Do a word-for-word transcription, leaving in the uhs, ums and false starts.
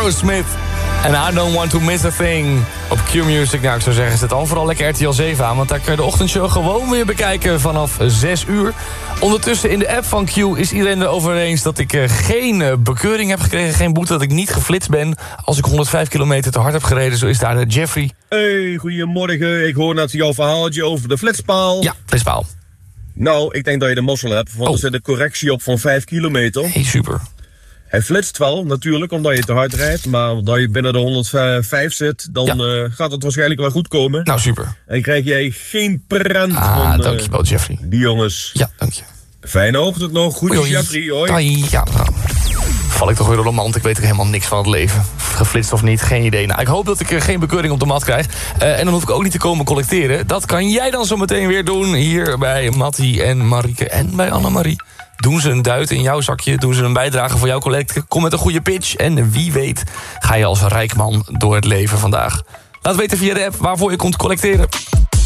Aerosmith. En I Don't Want To Miss A Thing. Op Q-Music, nou ik zou zeggen, zet dan vooral lekker R T L zeven aan. Want daar kun je de ochtendshow gewoon weer bekijken vanaf zes uur. Ondertussen in de app van Q is iedereen erover eens dat ik uh, geen uh, bekeuring heb gekregen. Geen boete, dat ik niet geflitst ben als ik honderdvijf kilometer te hard heb gereden. Zo is daar uh, Jeffrey. Hey, goedemorgen. Ik hoor net jouw verhaaltje over de flitspaal. Ja, flitspaal. Nou, ik denk dat je de mazzel hebt, want Oh. er zit een correctie op van vijf kilometer. Hey, super. Hij flitst wel, natuurlijk, omdat je te hard rijdt. Maar omdat je binnen de honderdvijf zit, dan Ja. uh, gaat het waarschijnlijk wel goed komen. Nou, super. En krijg jij geen prent Ah, van uh, dankjewel, Jeffrey. die jongens. Ja, dank je. Fijne ochtend nog. Groetjes, Jeffrey. Hoi. Hoi. Ja, nou. Val ik toch weer door de mand. Ik weet er helemaal niks van het leven. Geflitst of niet, geen idee. Nou, ik hoop dat ik er geen bekeuring op de mat krijg. Uh, en dan hoef ik ook niet te komen collecteren. Dat kan jij dan zo meteen weer doen. Hier bij Mattie en Marieke en bij Annemarie. Doen ze een duit in jouw zakje. Doen ze een bijdrage voor jouw collecte. Kom met een goede pitch. En wie weet ga je als rijk man door het leven vandaag. Laat weten via de app waarvoor je komt collecteren.